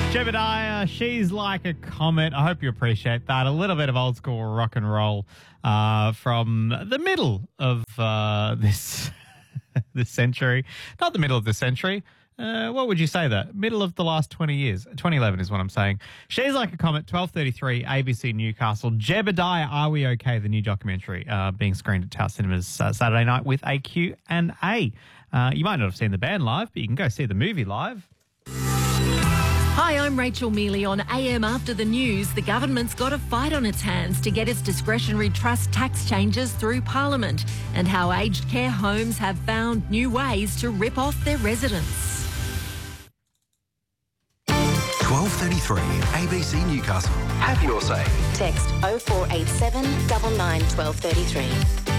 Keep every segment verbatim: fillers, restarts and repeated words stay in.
Jebediah, She's Like a Comet. I hope you appreciate that. A little bit of old school rock and roll uh, from the middle of uh, this this century. Not the middle of the century. Uh, what would you say that? Middle of the last twenty years. twenty eleven is what I'm saying. She's Like a Comet, twelve thirty-three, A B C Newcastle. Jebediah, Are We Okay? The new documentary uh, being screened at Tower Cinemas uh, Saturday night with A Q and A. Uh, you might not have seen the band live, but you can go see the movie live. Hi, I'm Rachel Mealy on A M After the News. The government's got a fight on its hands to get its discretionary trust tax changes through Parliament, and how aged care homes have found new ways to rip off their residents. twelve thirty-three, A B C Newcastle. Have your say. Text oh four eight seven, nine nine, one two three three.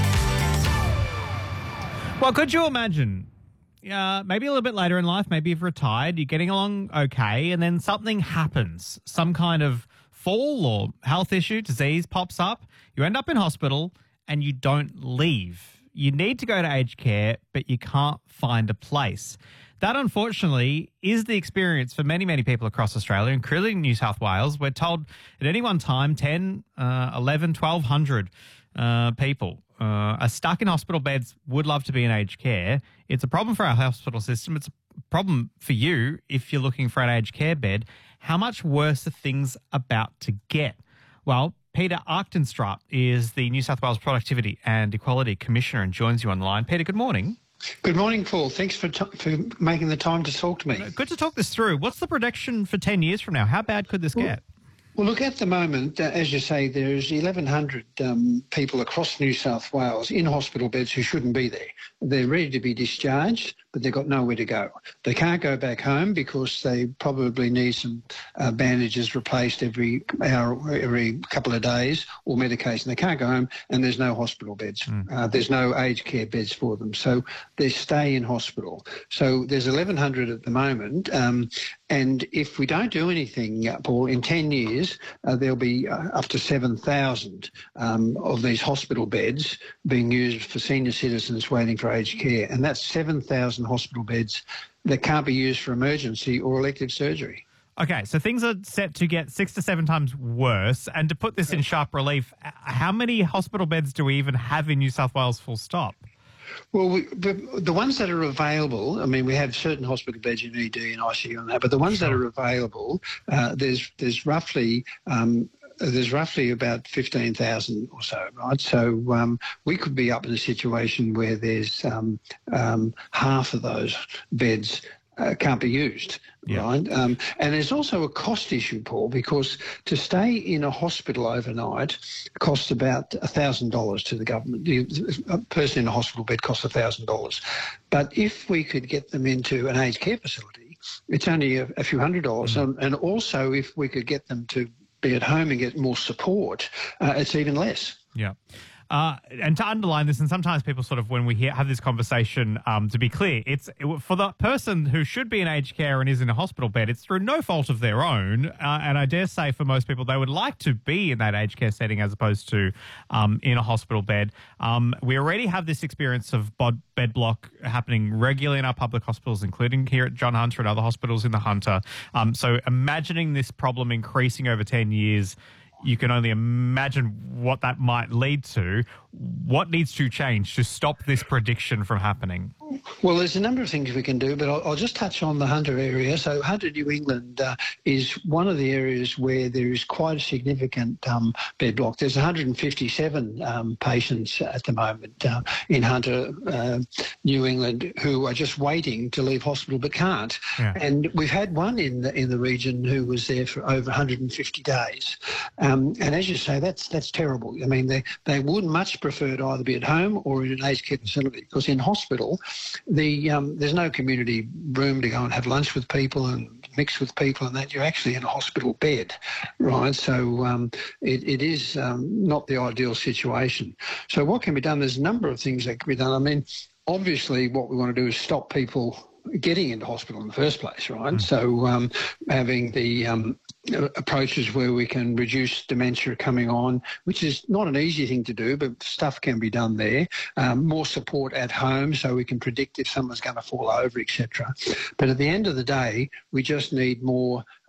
Well, could you imagine, uh, maybe a little bit later in life, maybe you've retired, you're getting along okay, and then something happens, some kind of fall or health issue, disease pops up, you end up in hospital and you don't leave. You need to go to aged care, but you can't find a place. That, unfortunately, is the experience for many, many people across Australia, including New South Wales. We're told at any one time ten, uh, eleven, twelve hundred uh, people uh, are stuck in hospital beds, would love to be in aged care. It's a problem for our hospital system. It's a problem for you if you're looking for an aged care bed. How much worse are things about to get? Well, Peter Arkenstrup is the New South Wales Productivity and Equality Commissioner and joins you on the line. Peter, good morning. Good morning, Paul. Thanks for t- for making the time to talk to me. Good to talk this through. What's the prediction for ten years from now? How bad could this well, get? Well, look, at the moment, uh, as you say, there's eleven hundred um, people across New South Wales in hospital beds who shouldn't be there. They're ready to be discharged, but they've got nowhere to go. They can't go back home because they probably need some uh, bandages replaced every hour, every couple of days, or medication. They can't go home, and there's no hospital beds. Mm. Uh, there's no aged care beds for them, so they stay in hospital. So there's eleven hundred at the moment, um, and if we don't do anything, uh, Paul, in ten years, uh, there'll be uh, up to seven thousand um, of these hospital beds being used for senior citizens waiting for aged care, and that's seven thousand hospital beds that can't be used for emergency or elective surgery. Okay, so things are set to get six to seven times worse. And to put this in sharp relief, how many hospital beds do we even have in New South Wales full stop? Well, we, the ones that are available, I mean, we have certain hospital beds in E D and I C U and that, but the ones sure. that are available, uh, there's there's roughly um, there's roughly about fifteen thousand or so, right? So um, we could be up in a situation where there's um, um, half of those beds uh, can't be used, yeah. right? Um, and there's also a cost issue, Paul, because to stay in a hospital overnight costs about one thousand dollars to the government. A person in a hospital bed costs one thousand dollars. But if we could get them into an aged care facility, it's only a, a few hundred dollars. Mm-hmm. And, and also if we could get them to be at home and get more support, uh, it's even less. Yeah. Uh, and to underline this, and sometimes people sort of, when we hear, have this conversation, um, to be clear, it's it, for the person who should be in aged care and is in a hospital bed, it's through no fault of their own. Uh, and I dare say for most people, they would like to be in that aged care setting as opposed to um, in a hospital bed. Um, we already have this experience of bod- bed block happening regularly in our public hospitals, including here at John Hunter and other hospitals in the Hunter. Um, so imagining this problem increasing over ten years, you can only imagine what that might lead to. What needs to change to stop this prediction from happening? Well, there's a number of things we can do, but I'll, I'll just touch on the Hunter area. So Hunter, New England uh, is one of the areas where there is quite a significant um, bed block. There's one hundred fifty-seven um, patients at the moment uh, in Hunter, uh, New England, who are just waiting to leave hospital but can't. Yeah. And we've had one in the, in the region who was there for over one hundred fifty days. Um, and as you say, that's that's terrible. I mean, they, they would much prefer to either be at home or in an aged care facility, because in hospital, the um, there's no community room to go and have lunch with people and mix with people and that. You're actually in a hospital bed, right? So um, it, it is um, not the ideal situation. So what can be done? There's a number of things that can be done. I mean, obviously what we want to do is stop people getting into hospital in the first place, right? Mm. So um, having the um, approaches where we can reduce dementia coming on, which is not an easy thing to do, but stuff can be done there. Um, more support at home so we can predict if someone's going to fall over, et cetera. But at the end of the day, we just need more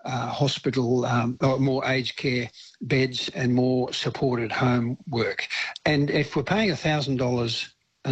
uh, hospital, um, or more aged care beds and more supported home work. And if we're paying one thousand dollars